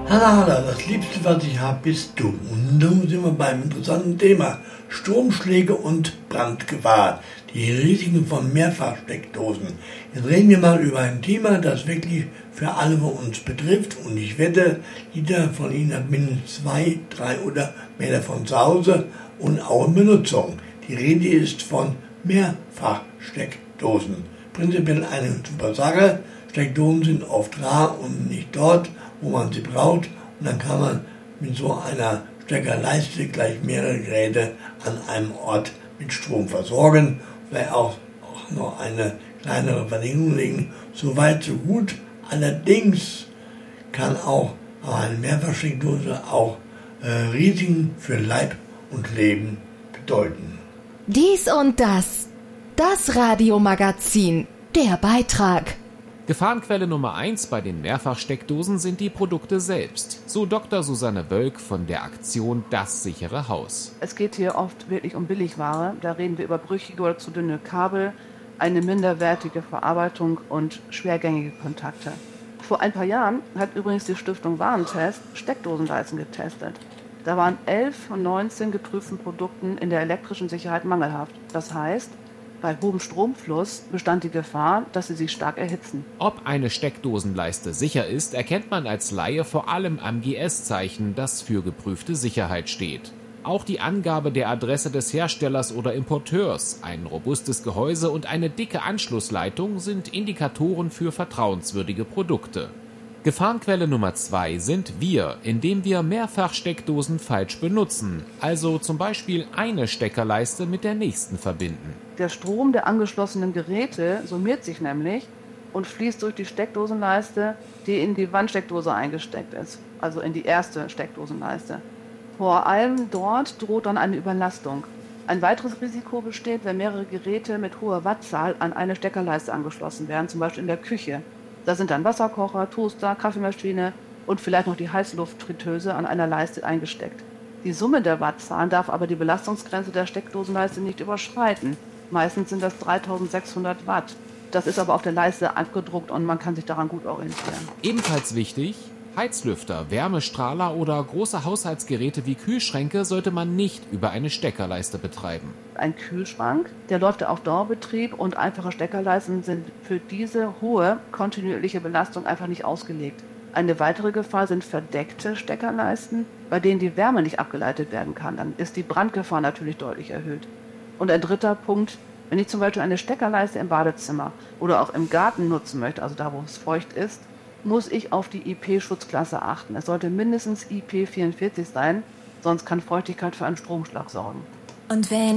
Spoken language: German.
Halala, das Liebste, was ich habe, bist du. Und nun sind wir beim interessanten Thema Stromschläge und Brandgefahr. Die Risiken von Mehrfachsteckdosen. Jetzt reden wir mal über ein Thema, das wirklich für alle von uns betrifft. Und ich wette, jeder von Ihnen hat mindestens 2, 3 oder mehr davon zu Hause und auch in Benutzung. Die Rede ist von Mehrfachsteckdosen. Prinzipiell eine super Sache. Steckdosen sind oft rar und nicht dort, wo man sie braucht. Und dann kann man mit so einer Steckerleiste gleich mehrere Geräte an einem Ort mit Strom versorgen. Vielleicht auch noch eine kleinere Verlängerung legen. So weit, so gut. Allerdings kann auch eine Mehrfachsteckdose auch Risiken für Leib und Leben bedeuten. Dies und das. Das Radiomagazin. Der Beitrag. Gefahrenquelle Nummer 1 bei den Mehrfachsteckdosen sind die Produkte selbst. So Dr. Susanne Wölk von der Aktion Das sichere Haus. Es geht hier oft wirklich um Billigware. Da reden wir über brüchige oder zu dünne Kabel, eine minderwertige Verarbeitung und schwergängige Kontakte. Vor ein paar Jahren hat übrigens die Stiftung Warentest Steckdosenleisten getestet. Da waren 11 von 19 geprüften Produkten in der elektrischen Sicherheit mangelhaft. Das heißt, bei hohem Stromfluss bestand die Gefahr, dass sie sich stark erhitzen. Ob eine Steckdosenleiste sicher ist, erkennt man als Laie vor allem am GS-Zeichen, das für geprüfte Sicherheit steht. Auch die Angabe der Adresse des Herstellers oder Importeurs, ein robustes Gehäuse und eine dicke Anschlussleitung sind Indikatoren für vertrauenswürdige Produkte. Gefahrenquelle Nummer 2 sind wir, indem wir Mehrfachsteckdosen falsch benutzen, also zum Beispiel eine Steckerleiste mit der nächsten verbinden. Der Strom der angeschlossenen Geräte summiert sich nämlich und fließt durch die Steckdosenleiste, die in die Wandsteckdose eingesteckt ist, also in die erste Steckdosenleiste. Vor allem dort droht dann eine Überlastung. Ein weiteres Risiko besteht, wenn mehrere Geräte mit hoher Wattzahl an eine Steckerleiste angeschlossen werden, zum Beispiel in der Küche. Da sind dann Wasserkocher, Toaster, Kaffeemaschine und vielleicht noch die Heißluftfritteuse an einer Leiste eingesteckt. Die Summe der Wattzahlen darf aber die Belastungsgrenze der Steckdosenleiste nicht überschreiten. Meistens sind das 3600 Watt. Das ist aber auf der Leiste abgedruckt und man kann sich daran gut orientieren. Ebenfalls wichtig: Heizlüfter, Wärmestrahler oder große Haushaltsgeräte wie Kühlschränke sollte man nicht über eine Steckerleiste betreiben. Ein Kühlschrank, der läuft ja auf Dauerbetrieb und einfache Steckerleisten sind für diese hohe kontinuierliche Belastung einfach nicht ausgelegt. Eine weitere Gefahr sind verdeckte Steckerleisten, bei denen die Wärme nicht abgeleitet werden kann. Dann ist die Brandgefahr natürlich deutlich erhöht. Und ein dritter Punkt: Wenn ich zum Beispiel eine Steckerleiste im Badezimmer oder auch im Garten nutzen möchte, also da, wo es feucht ist, muss ich auf die IP-Schutzklasse achten. Es sollte mindestens IP44 sein, sonst kann Feuchtigkeit für einen Stromschlag sorgen. Und wenn